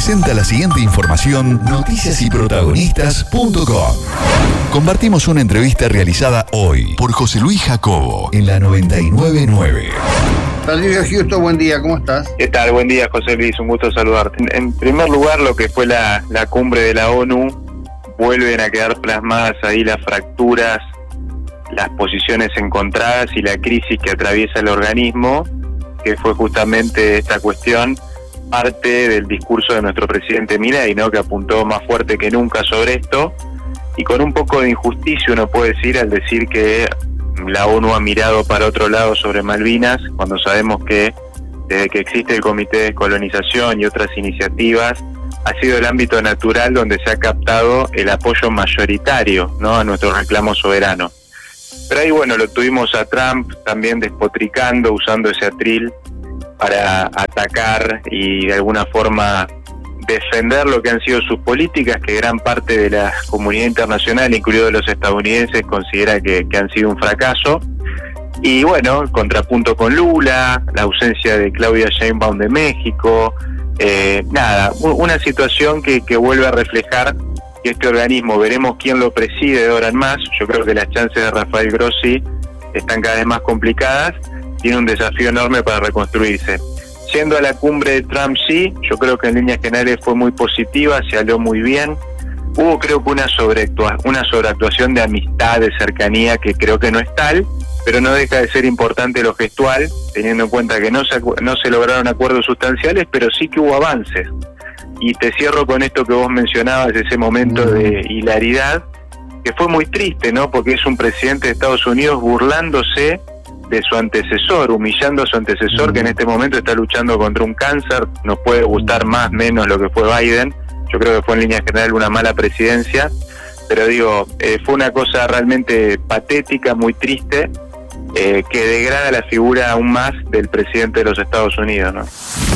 presenta la siguiente información noticiasyprotagonistas.com. Compartimos una entrevista realizada hoy por José Luis Jacobo en la 99.9. Valdivia Giusto, buen día, ¿cómo estás? ¿Qué tal? Buen día, José Luis, un gusto saludarte. En primer lugar, lo que fue la cumbre de la ONU, vuelven a quedar plasmadas ahí las fracturas, las posiciones encontradas y la crisis que atraviesa el organismo, que fue justamente esta cuestión parte del discurso de nuestro presidente Milei, ¿no?, que apuntó más fuerte que nunca sobre esto, y con un poco de injusticia uno puede decir al decir que la ONU ha mirado para otro lado sobre Malvinas, cuando sabemos que desde que existe el Comité de Descolonización y otras iniciativas, ha sido el ámbito natural donde se ha captado el apoyo mayoritario, ¿no?, a nuestro reclamo soberano. Pero ahí, bueno, lo tuvimos a Trump también despotricando, usando ese atril para atacar y de alguna forma defender lo que han sido sus políticas, que gran parte de la comunidad internacional, incluidos los estadounidenses, considera que han sido un fracaso. Y bueno, el contrapunto con Lula, la ausencia de Claudia Sheinbaum de México, una situación que vuelve a reflejar que este organismo, veremos quién lo preside de ahora en más. Yo creo que las chances de Rafael Grossi están cada vez más complicadas, tiene un desafío enorme para reconstruirse. Yendo a la cumbre de Trump, sí, yo creo que en líneas generales fue muy positiva, se habló muy bien. Hubo, creo que una sobreactuación de amistad, de cercanía, que creo que no es tal, pero no deja de ser importante lo gestual, teniendo en cuenta que no se lograron acuerdos sustanciales, pero sí que hubo avances. Y te cierro con esto que vos mencionabas, ese momento de hilaridad, que fue muy triste, ¿no?, porque es un presidente de Estados Unidos burlándose de su antecesor, humillando a su antecesor, que en este momento está luchando contra un cáncer. Nos puede gustar más o menos lo que fue Biden, yo creo que fue en línea general una mala presidencia, pero digo, fue una cosa realmente patética, muy triste, que degrada la figura aún más del presidente de los Estados Unidos, ¿no?